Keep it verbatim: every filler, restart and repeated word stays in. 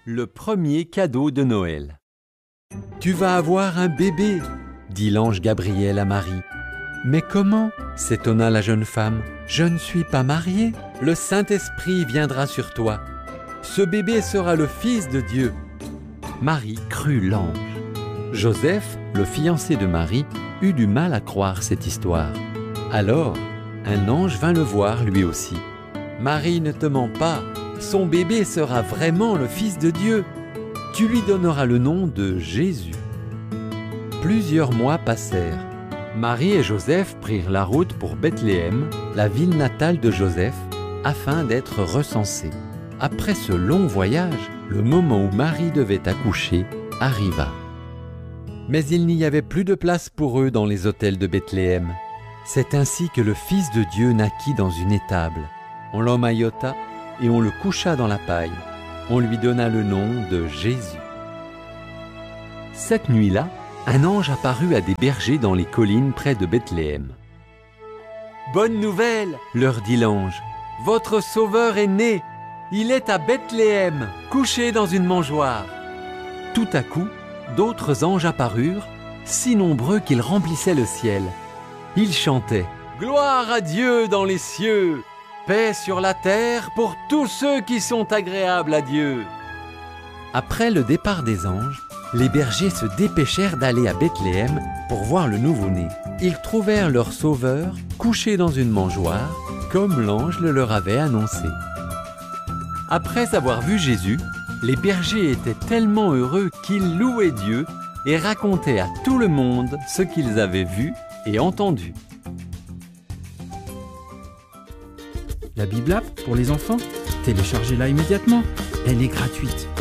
Le premier cadeau de Noël. « Tu vas avoir un bébé, » dit l'ange Gabriel à Marie. « Mais comment ?» s'étonna la jeune femme. « Je ne suis pas mariée. Le Saint-Esprit viendra sur toi. Ce bébé sera le Fils de Dieu. » Marie crut l'ange. Joseph, le fiancé de Marie, eut du mal à croire cette histoire. Alors, un ange vint le voir lui aussi. « Marie, ne te mens pas. Son bébé sera vraiment le Fils de Dieu. Tu lui donneras le nom de Jésus. » Plusieurs mois passèrent. Marie et Joseph prirent la route pour Bethléem, la ville natale de Joseph, afin d'être recensés. Après ce long voyage, le moment où Marie devait accoucher arriva. Mais il n'y avait plus de place pour eux dans les hôtels de Bethléem. C'est ainsi que le Fils de Dieu naquit dans une étable. On l'emmaillota et on le coucha dans la paille. On lui donna le nom de Jésus. Cette nuit-là, un ange apparut à des bergers dans les collines près de Bethléem. « Bonne nouvelle, leur dit l'ange, votre sauveur est né. Il est à Bethléem, couché dans une mangeoire. » Tout à coup, d'autres anges apparurent, si nombreux qu'ils remplissaient le ciel. Ils chantaient « Gloire à Dieu dans les cieux, paix sur la terre pour tous ceux qui sont agréables à Dieu. » Après le départ des anges, les bergers se dépêchèrent d'aller à Bethléem pour voir le nouveau-né. Ils trouvèrent leur sauveur couché dans une mangeoire, comme l'ange le leur avait annoncé. Après avoir vu Jésus, les bergers étaient tellement heureux qu'ils louaient Dieu et racontaient à tout le monde ce qu'ils avaient vu et entendu. La Bible App pour les enfants, téléchargez-la immédiatement. Elle est gratuite.